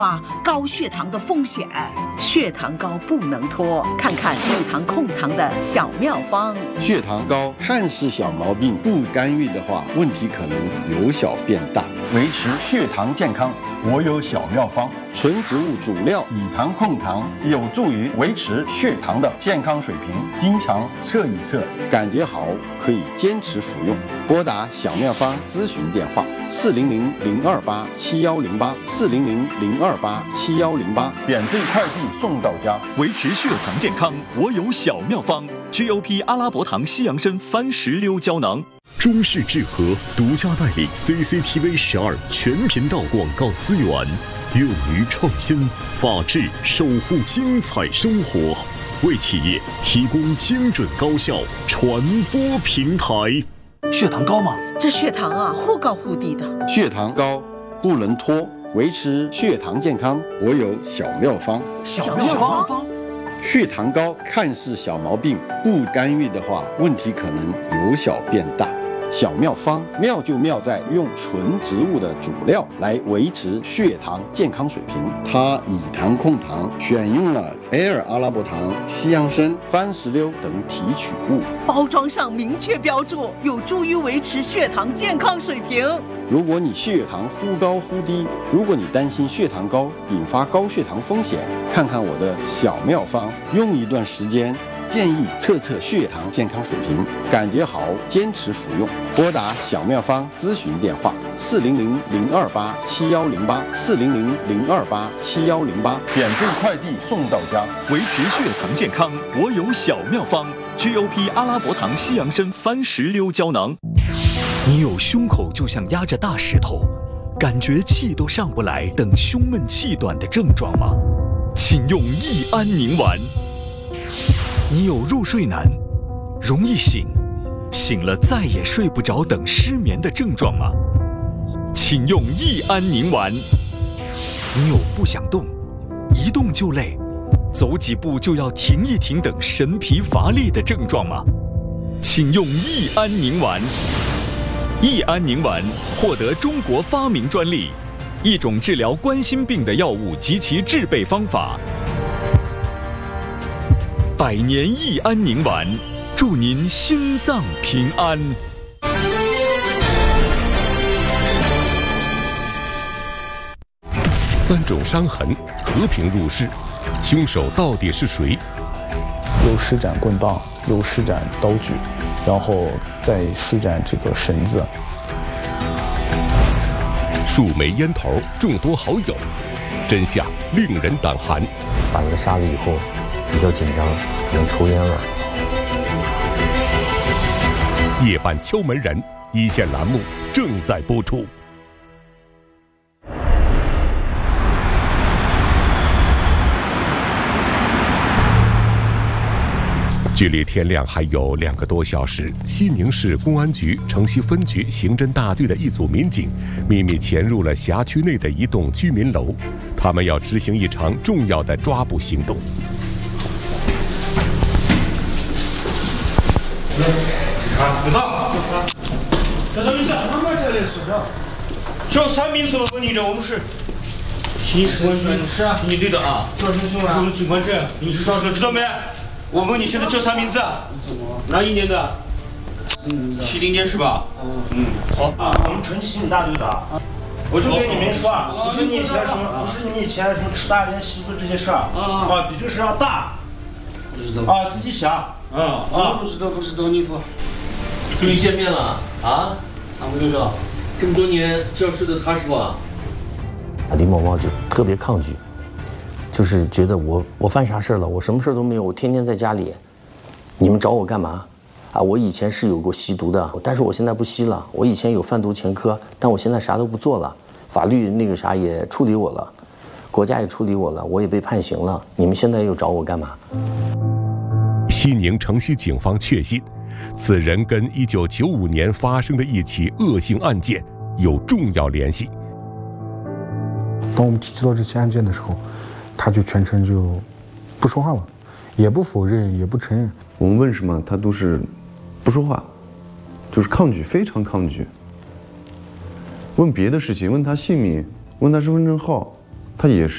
高血糖的风险。 血糖高不能拖，看看血糖控糖的小妙方。 血糖高看似小毛病，不干预的话，问题可能由小变大。维持血糖健康，我有小妙方：纯植物主料，以糖控糖，有助于维持血糖的健康水平。经常测一测，感觉好可以坚持服用。拨打小妙方咨询电话：400-028-7108，400-028-7108，免费快递送到家。 维持血糖健康，我有小妙方 ：GOP 阿拉伯糖西洋参番石榴胶囊。 中视智和独家代理 CCTV 12全频道广告资源，勇于创新，法治守护精彩生活，为企业提供精准高效传播平台。 血糖高吗？ 这血糖啊，忽高忽低的。 血糖高不能拖，维持血糖健康，我有小妙方。 小妙方。 血糖高看似小毛病，不干预的话，问题可能由小变大。小妙方妙就妙在用纯植物的主料来维持血糖健康水平。它以糖控糖，选用了Air阿拉伯糖、西洋参、番石榴等提取物， 包装上明确标注，有助于维持血糖健康水平。 如果你血糖忽高忽低，如果你担心血糖高引发高血糖风险，看看我的小妙方，用一段时间。建议测测血糖健康水平，感觉好坚持服用。拨打小妙方咨询电话：400-028-7108，400-028-7108，免费快递送到家。 维持血糖健康，我有小妙方 ：GOP 阿拉伯糖西洋参番石榴胶囊。你有胸口就像压着大石头，感觉气都上不来，等胸闷气短的症状吗？请用益安宁丸。你有入睡难、容易醒、醒了再也睡不着等失眠的症状吗？请用益安宁丸。你有不想动、一动就累、走几步就要停一停等神疲乏力的症状吗？请用益安宁丸。益安宁丸获得中国发明专利，一种治疗冠心病的药物及其制备方法。百年益安宁丸，祝您心脏平安。 3种伤痕和平入室，凶手到底是谁？ 又施展棍棒，又施展刀具，然后再施展这个绳子。 数枚烟头，众多好友，真相令人胆寒。 把人杀了以后，比较紧张，能抽烟了。 夜半敲门人，一线栏目正在播出。距离天亮还有2个多小时，西宁市公安局城西分局刑侦大队的一组民警秘密潜入了辖区内的一栋居民楼，他们要执行一场重要的抓捕行动。 别打！这他们是他们这里是这，小3名说问你这我们是，你是你对的啊，什么情况这？你是知道没？我问你现在叫啥名字啊？哪一年的？70年是吧？好啊，我们城西刑警大队的。我就跟你们说啊，不是你以前什么吃大烟吸毒这些事儿啊，比这事要大。不知道啊，自己想。不知道你说。终于见面了啊！我跟你说，这么多年教师的他是吧？ 李某猫就特别抗拒，就是觉得我犯啥事了？我什么事都没有，我天天在家里，你们找我干嘛？啊，我以前是有过吸毒的，但是我现在不吸了。我以前有贩毒前科，但我现在啥都不做了，法律那个啥也处理我了，国家也处理我了，我也被判刑了。你们现在又找我干嘛？ 西宁城西警方确信，此人跟1995年发生的一起恶性案件有重要联系。 当我们知道这起案件的时候，他就全程就不说话了，也不否认，也不承认。 我们问什么，他都是不说话，就是抗拒，非常抗拒。问别的事情，问他姓名，问他身份证号，他也是。